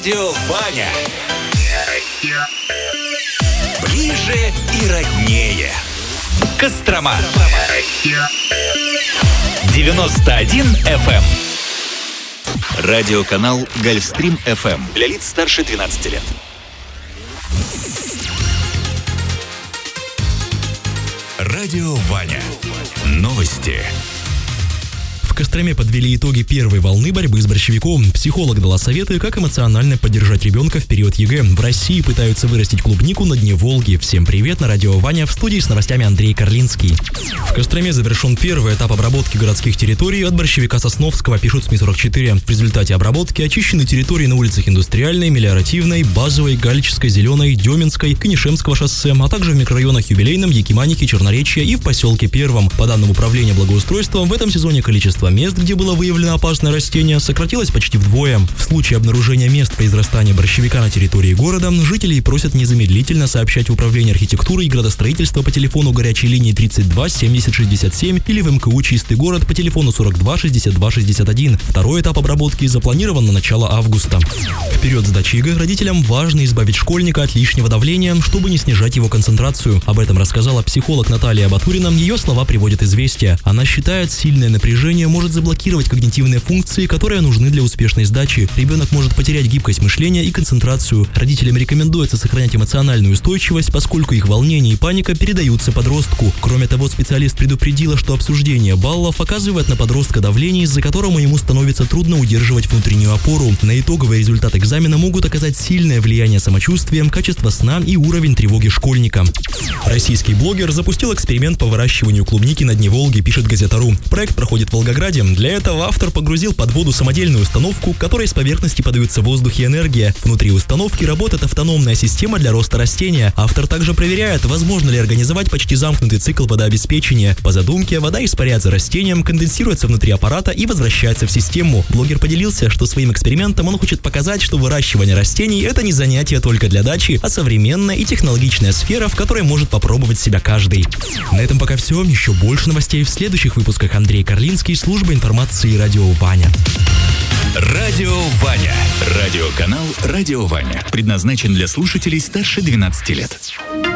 Радио Ваня. Ближе и роднее. Кострома. 91 FM. Радиоканал Гольфстрим FM. Для лиц старше 12 лет. Радио Ваня. Новости. В Костроме подвели итоги первой волны борьбы с борщевиком. Психолог дала советы, как эмоционально поддержать ребенка в период ЕГЭ. В России пытаются вырастить клубнику на дне Волги. Всем привет, на радио Ваня, в студии с новостями Андрей Карлинский. В Костроме завершен первый этап обработки городских территорий от борщевика Сосновского, пишут СМИ-44. В результате обработки очищены территории на улицах Индустриальной, Мелиоративной, Базовой, Галической, Зеленой, Деминской, Канишемского шоссе, а также в микрорайонах Юбилейном, Якиманики, Черноречья и в поселке Первом. По данным Управления благоустройства, в этом сезоне количество мест, где было выявлено опасное растение, сократилось почти вдвое. В случае обнаружения мест произрастания борщевика на территории города, жителей просят незамедлительно сообщать в Управление архитектуры и градостроительства по телефону горячей линии 32 70 67 или в МКУ «Чистый город» по телефону 42 62 61. Второй этап обработки запланирован на начало августа. В период сдачи ЕГЭ родителям важно избавить школьника от лишнего давления, чтобы не снижать его концентрацию. Об этом рассказала психолог Наталья Батурина. Ее слова приводит «Известия». Она считает, сильное напряжение может заблокировать когнитивные функции, которые нужны для успешной сдачи. Ребенок может потерять гибкость мышления и концентрацию. Родителям рекомендуется сохранять эмоциональную устойчивость, поскольку их волнение и паника передаются подростку. Кроме того, специалист предупредила, что обсуждение баллов оказывает на подростка давление, из-за которого ему становится трудно удерживать внутреннюю опору. На итоговый результат экзамена могут оказать сильное влияние самочувствия, качество сна и уровень тревоги школьника. Российский блогер запустил эксперимент по выращиванию клубники на дне Волги, пишет Газета.ру. Проект проходит в Волгограде. Для этого автор погрузил под воду самодельную установку, к которой с поверхности подается воздух и энергия. Внутри установки работает автономная система для роста растения. Автор также проверяет, возможно ли организовать почти замкнутый цикл водообеспечения. По задумке, вода испаряется растением, конденсируется внутри аппарата и возвращается в систему. Блогер поделился, что своим экспериментом он хочет показать, что выращивание растений – это не занятие только для дачи, а современная и технологичная сфера, в которой может попробовать себя каждый. На этом пока все. Еще больше новостей в следующих выпусках. Андрей Карлинский, служба информации «Радио Ваня». Радио Ваня. Радиоканал «Радио Ваня». Предназначен для слушателей старше 12 лет.